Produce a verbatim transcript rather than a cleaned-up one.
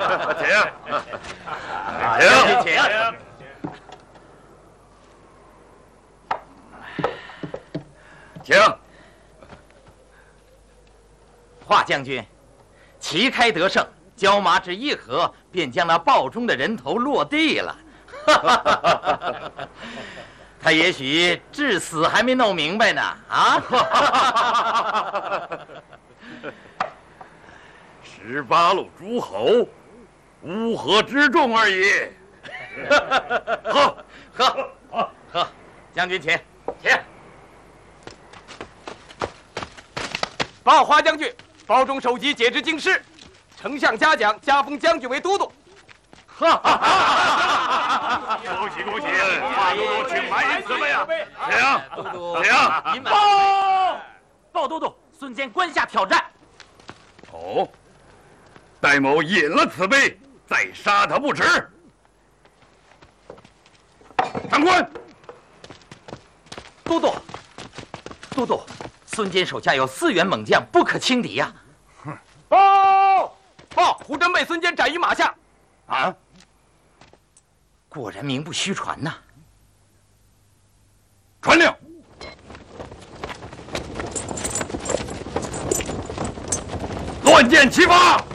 请，请，请，请。华将军，旗开得胜，椒麻只一合，便将那报中的人头落地了。他也许至死还没弄明白呢。啊！ 十八路诸侯，乌合之众而已。 喝，喝，喝，喝！将军请，请。 报华将军，包中首级解职京师，丞相嘉奖，加封将军为都督。 哈哈哈！恭喜恭喜！华都督，请埋一次杯啊！请， 都督， 请。 报，报都督，孙坚关下挑战。 哦，戴某饮了此杯，再杀他不迟。长官， 都督，都督，孙坚手下有四员猛将，不可轻敌呀！ 报，报，胡真被孙坚斩于马下。 啊！ 果然名不虚传呐！ 传令，乱箭齐发！